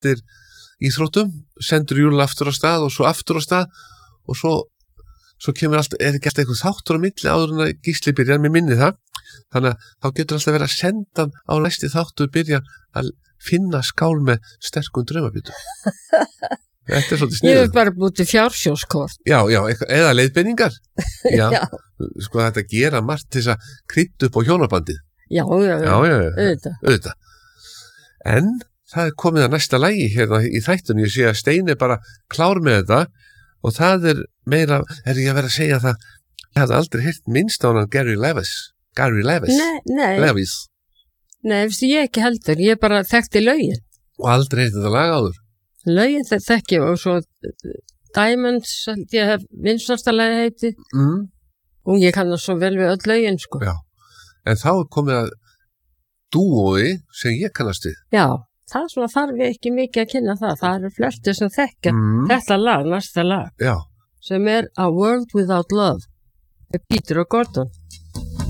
eftir íþróttum, sendur Júlla aftur á stað og svo aftur á stað og svo kemur alltaf, ekki alltaf eitthvað þáttur á milli áður en að Gísli byrjar, mér minni það, þannig að þá getur alltaf verið að senda hann á næsti þáttur byrjar að finna skál með sterkum draumabjötum. Þetta er svolítið sniðugt. Ég hef bara búið til fjársjóskort. Já, eða leiðbeiningar. Já, sko þetta gera margt til þess að krydda upp á hjónabandið. Já, auðvitað. En það er komið að næsta lagi hérna í þættunum, ég sé að Steini er bara klár með þetta og það er meira, er ég að vera að segja það, ég hafði aldrei heyrt minnst á hann Gary Levis. Nei. Levis. Nei, ég ekki heldur, ég bara þekkti lögin. Og aldrei heyrt þetta lag áður. Lögin þekki og svo Diamonds, ég hef vinsnasta lagi heiti og ég kann það svo vel við öll lögin, sko. Já, en þá er komið að dúói sem ég kannast við. Já, það svona þarf ég ekki mikið að kynna það eru flestir sem þekkja þetta lag, næsta lag, Já. sem er A World Without Love með Peter og Gordon.